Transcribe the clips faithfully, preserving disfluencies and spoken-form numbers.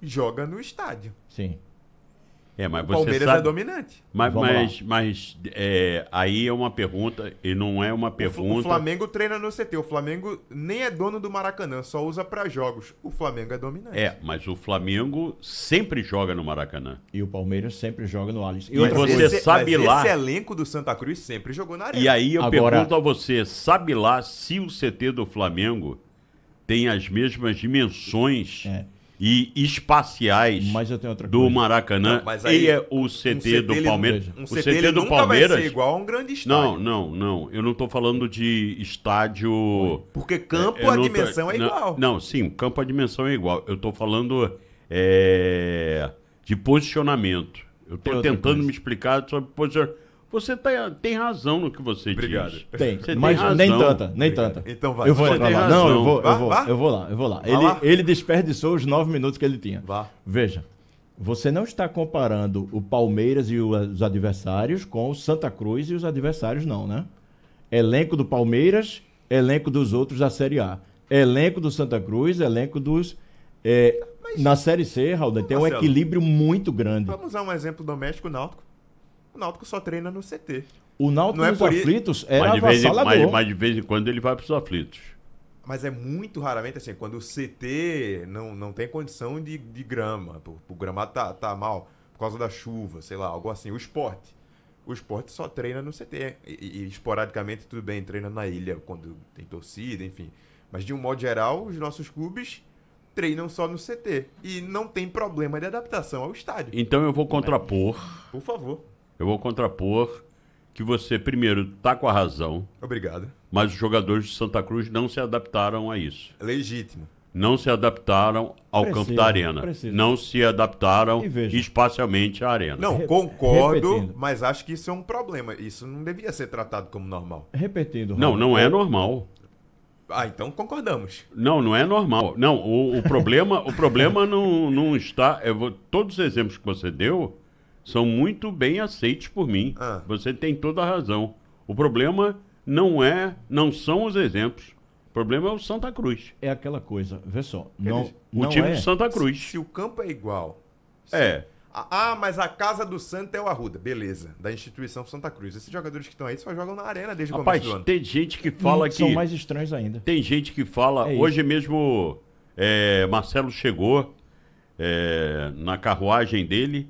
joga no estádio. Sim. É, mas O você Palmeiras sabe... é dominante. Mas, Vamos mas, mas é, aí é uma pergunta, e não é uma O, Fl- pergunta... o Flamengo treina no C T. O Flamengo nem é dono do Maracanã, só usa pra jogos. O Flamengo é dominante. É, mas o Flamengo sempre joga no Maracanã. E o Palmeiras sempre joga no Allianz. E E outra você coisa, sabe mas lá- esse elenco do Santa Cruz sempre jogou na arena. E aí eu Agora- pergunto a você, sabe lá se o C T do Flamengo tem as mesmas dimensões É. e espaciais Mas eu tenho outra do coisa. Maracanã Não, mas aí, e é o C T, um C T do ele- Palmeiras? Um o C T, C T ele do nunca Palmeiras... vai ser igual a um grande Não, estádio. não, não. Eu não estou falando de estádio... Porque campo, Eu a não tô- dimensão é não, igual. Não, sim, campo a dimensão é igual. Eu estou falando é, de posicionamento. Eu Tem estou outra tentando coisa. me explicar sobre posicionamento. Você tá, tem razão no que você Obrigado. diz. Tem, Você mas tem nem razão. tanta, nem Obrigado. tanta. Então vai. Eu vou Você entrar tem lá. razão. Não, eu vou, Vá, eu vou, vá. eu vou lá, eu vou lá. Vá Ele, lá. ele desperdiçou os nove minutos que ele tinha. Vá. Veja, você não está comparando o Palmeiras e o- os adversários com o Santa Cruz e os adversários, não, né? Elenco do Palmeiras, elenco dos outros da Série A. Elenco do Santa Cruz, elenco dos... é, na Série C, Raul, tem um Marcelo, equilíbrio muito grande. Vamos usar um exemplo doméstico, o Náutico. O Náutico só treina no C T. O Náutico Não é nos por i- aflitos era Mas de, vez em, avassalador. mas, mas de vez em quando ele vai para os aflitos. Mas é muito raramente assim, quando o C T não, não tem condição de, de grama, o, o gramado tá, tá mal por causa da chuva, sei lá, algo assim. O esporte. O esporte só treina no C T. E, e, e esporadicamente, tudo bem, treina na ilha quando tem torcida, enfim. Mas de um modo geral, os nossos clubes treinam só no C T. E não tem problema de adaptação ao estádio. Então eu vou contrapor, Por favor. eu vou contrapor que você, primeiro, tá com a razão, Obrigado. mas os jogadores de Santa Cruz não se adaptaram a isso. Legítimo. Não se adaptaram ao Precisa, campo da arena. precisa. Não se adaptaram E veja. espacialmente à arena. Não, Re- concordo, repetindo. mas acho que isso é um problema. Isso não devia ser tratado como normal. Repetindo. Não, Raul, não é normal. Ah, então concordamos. Não, não é normal. Não, o, o problema, o problema não, não está. Eu vou- todos os exemplos que você deu são muito bem aceitos por mim. Ah. Você tem toda a razão. O problema não é, não são os exemplos. O problema é o Santa Cruz. É aquela coisa, vê só. Não, dizer, O não time é, do Santa Se, Cruz. se o campo é igual. se- É. Ah, mas a casa do Santa é o Arruda. Beleza. Da instituição Santa Cruz. Esses jogadores que estão aí só jogam na arena desde o Rapaz, começo do ano. tem gente que fala Hum, são que. mais estranhos ainda. Tem gente que fala. É isso. Hoje mesmo, é, Marcelo chegou é, na carruagem dele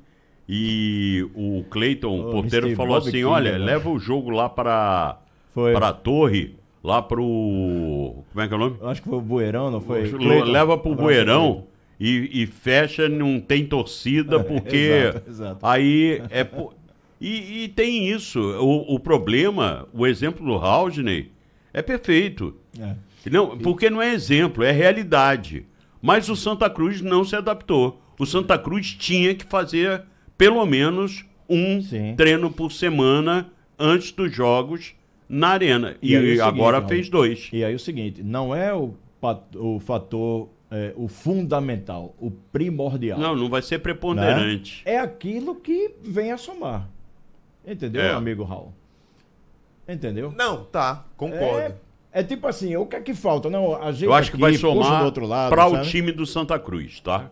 e o Cleiton, o Oh, porteiro, mister falou Bob assim: King, olha, né? leva o jogo lá para Foi. para a torre, lá pro. Como é que é o nome? Eu acho que foi o Bueirão, não foi? Lo- Cleiton. leva pro Abraço, Bueirão e, e fecha, não tem torcida, porque exato, exato. aí é. po- E, e tem isso. O, o problema, o exemplo do Haldney é perfeito. É. Não, porque não é exemplo, é realidade. Mas o Santa Cruz não se adaptou. O Santa Cruz tinha que fazer pelo menos um Sim. treino por semana antes dos jogos na arena. E, E aí é o seguinte, agora Raul, fez dois. E aí o seguinte, não é o, pat- o fator, é, o fundamental, o primordial. Não, não vai ser preponderante. É aquilo que vem a somar. Entendeu, É. amigo Raul? Entendeu? Não, tá. Concordo. É, é tipo assim, o que é que falta? Não, a gente Eu acho que vai somar do outro lado, para o sabe? time do Santa Cruz, tá?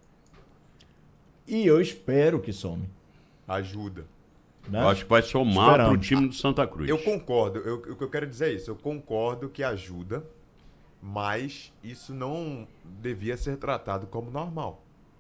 E eu espero que some. Ajuda. Né? Eu acho que vai somar Esperamos. para o time do Santa Cruz. Eu concordo. Eu- o que eu quero dizer é isso. Eu concordo que ajuda, mas isso não devia ser tratado como normal.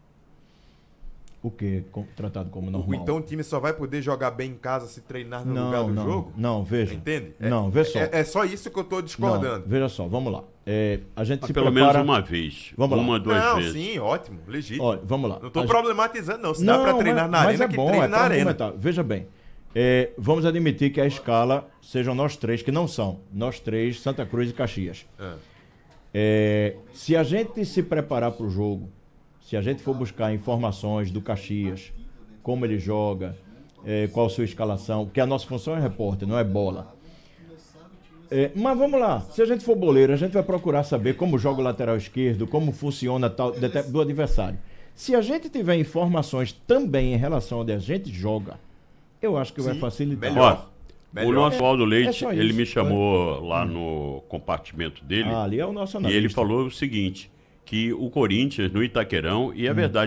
O que? Tratado como O- normal. Então o time só vai poder jogar bem em casa se treinar no não, lugar do não, jogo? Não, veja. Entende? É- Não, vê só. É, é só isso que eu tô discordando. Não, veja só, vamos lá. É, a gente Mas se pelo prepara... menos uma vez. Vamos lá. uma, duas Não, vezes. sim, ótimo, legítimo. Olha, vamos lá. Não tô A- problematizando, não. Se dá pra Não, treinar mas- na arena, mas é que bom, treine é na pra arena. argumentar. Veja bem, é, vamos admitir que a escala sejam nós três, que não são. Nós três, Santa Cruz e Caxias. É. É, se a gente se preparar para o jogo, se a gente for buscar informações do Caxias, como ele joga, é, qual a sua escalação, porque a nossa função é repórter, não é bola. É, mas vamos lá, se a gente for boleiro, a gente vai procurar saber como joga o lateral esquerdo, como funciona tal dete- do adversário. Se a gente tiver informações também em relação ao onde a gente joga, eu acho que vai Sim, facilitar. melhor. Ó, o Melhor. nosso Aldo É Leite, só ele isso, me chamou lá no compartimento dele Ah, ali é o nosso e analista. ele falou o seguinte, que o Corinthians, no Itaquerão, e é verdade,